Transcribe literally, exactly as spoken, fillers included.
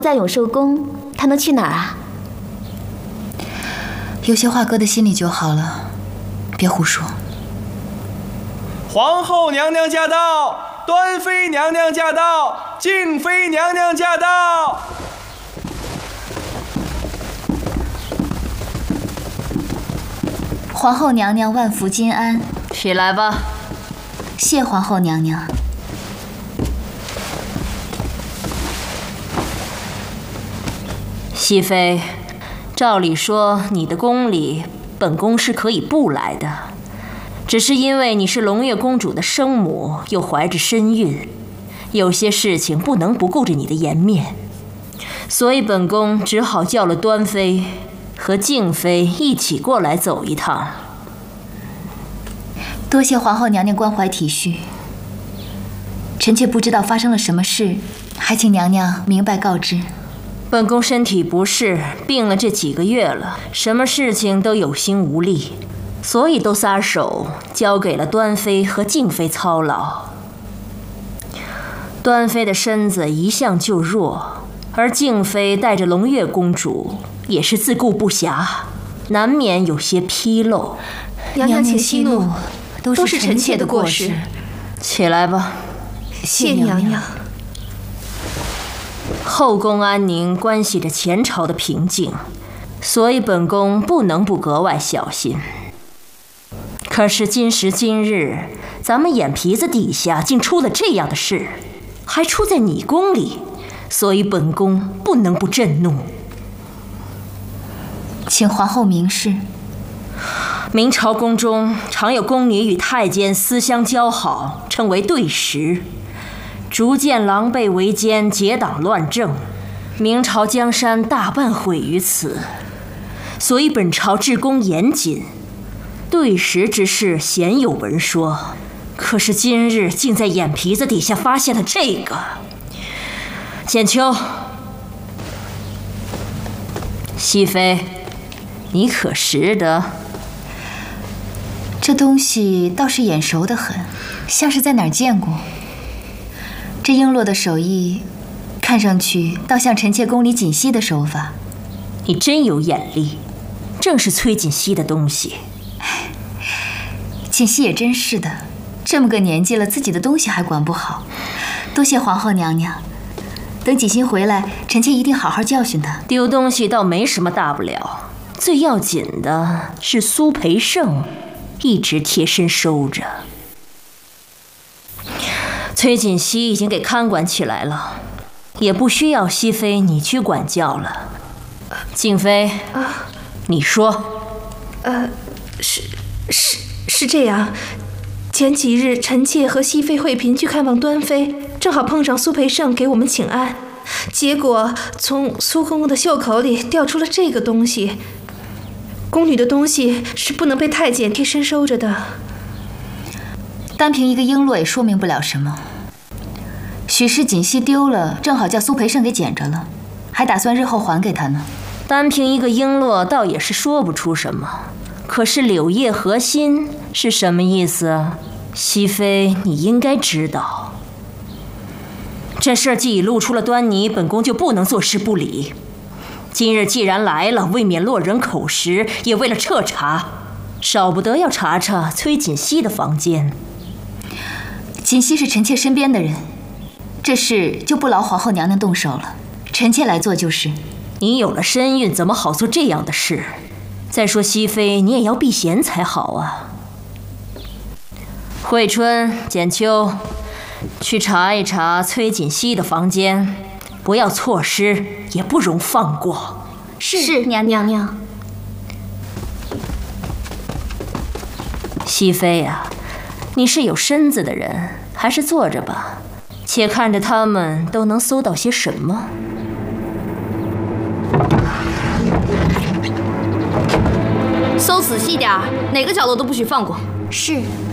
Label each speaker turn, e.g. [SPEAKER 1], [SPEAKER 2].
[SPEAKER 1] 在永寿宫，他能去哪儿啊？
[SPEAKER 2] 有些话搁在心里就好了，别胡说。
[SPEAKER 3] 皇后娘娘驾到！端妃娘娘驾到！静妃娘娘驾到！
[SPEAKER 2] 皇后娘娘万福金安。
[SPEAKER 4] 起来吧。
[SPEAKER 2] 谢皇后娘娘。
[SPEAKER 4] 熹妃，照理说你的宫里，本宫是可以不来的，只是因为你是胧月公主的生母，又怀着身孕，有些事情不能不顾着你的颜面，所以本宫只好叫了端妃和静妃一起过来走一趟。
[SPEAKER 2] 多谢皇后娘娘关怀体恤，臣妾不知道发生了什么事，还请娘娘明白告知。
[SPEAKER 4] 本宫身体不适，病了这几个月了，什么事情都有心无力，所以都撒手交给了端妃和静妃操劳。端妃的身子一向就弱，而静妃带着胧月公主也是自顾不暇，难免有些纰漏。
[SPEAKER 1] 娘娘请息怒，
[SPEAKER 2] 都是臣妾的过失。
[SPEAKER 4] 起来吧。
[SPEAKER 1] 谢娘娘。
[SPEAKER 4] 后宫安宁关系着前朝的平静，所以本宫不能不格外小心。可是今时今日，咱们眼皮子底下竟出了这样的事，还出在你宫里，所以本宫不能不震怒。
[SPEAKER 2] 请皇后明示。
[SPEAKER 4] 明朝宫中常有宫女与太监私相交好，称为对食，逐渐狼狈为奸，结党乱政，明朝江山大半毁于此。所以本朝治宫严谨，对食之事鲜有闻说，可是今日竟在眼皮子底下发现了这个。简秋，熹妃，你可识得？
[SPEAKER 2] 这东西倒是眼熟得很，像是在哪儿见过。这璎珞的手艺，看上去倒像臣妾宫里锦汐的手法。
[SPEAKER 4] 你真有眼力，正是崔锦汐的东西。
[SPEAKER 2] 锦汐也真是的，这么个年纪了，自己的东西还管不好。多谢皇后娘娘，等锦汐回来，臣妾一定好好教训她。
[SPEAKER 4] 丢东西倒没什么大不了，最要紧的是苏培盛一直贴身收着。崔锦汐已经给看管起来了，也不需要熹妃你去管教了。静妃，
[SPEAKER 1] 啊，
[SPEAKER 4] 你说。
[SPEAKER 1] 呃，是是是这样，前几日臣妾和熹妃惠嫔去看望端妃，正好碰上苏培盛给我们请安，结果从苏公公的袖口里掉出了这个东西。宫女的东西是不能被太监贴身收着的。
[SPEAKER 2] 单凭一个璎珞也说明不了什么。许是锦汐丢了，正好叫苏培盛给捡着了，还打算日后还给他呢。
[SPEAKER 4] 单凭一个璎珞倒也是说不出什么，可是柳叶核心是什么意思啊？熹妃你应该知道。这事儿既已露出了端倪，本宫就不能坐视不理。今日既然来了，未免落人口实，也为了彻查，少不得要查查崔锦汐的房间。
[SPEAKER 2] 锦汐是臣妾身边的人，这事就不劳皇后娘娘动手了，臣妾来做就是。
[SPEAKER 4] 你有了身孕，怎么好做这样的事？再说熹妃，你也要避嫌才好啊。惠春、简秋，去查一查崔锦汐的房间，不要错失，也不容放过。
[SPEAKER 1] 是是娘娘娘。
[SPEAKER 4] 熹妃啊，你是有身子的人，还是坐着吧，且看着他们都能搜到些什么。
[SPEAKER 5] 搜仔细点儿，哪个角落都不许放过。
[SPEAKER 1] 是。